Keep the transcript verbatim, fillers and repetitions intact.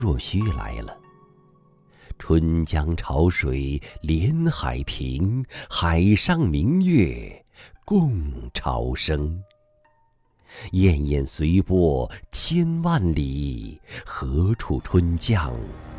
若虚来了。春江潮水连海平，海上明月共潮生。滟滟随波千万里，何处春江